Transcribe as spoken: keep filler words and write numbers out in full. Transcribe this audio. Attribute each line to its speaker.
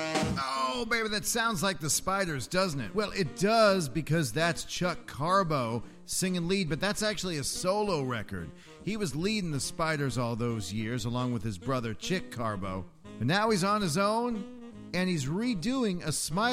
Speaker 1: Oh, baby, that sounds like the Spiders, doesn't it? Well, it does because that's Chuck Carbo singing lead, but that's actually a solo record. He was leading the Spiders all those years along with his brother Chick Carbo. And now he's on his own, and he's redoing a Smiley